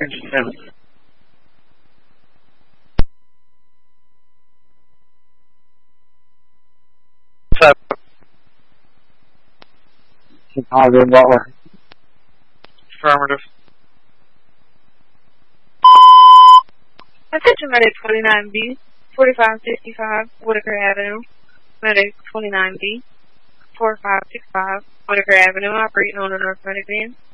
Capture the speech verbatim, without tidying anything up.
Chicago Butler. Affirmative. Attention Medic twenty-nine B, forty-five sixty-five Whitaker Avenue. Medic twenty-nine B, forty-five sixty-five Whitaker Avenue, operating on the North Medic van.